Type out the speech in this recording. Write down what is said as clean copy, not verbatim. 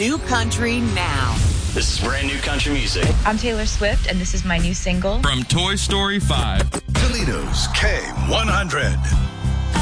new country now. This is brand new country music. I'm Taylor Swift, and this is my new single. From Toy Story 5. Toledo's K100.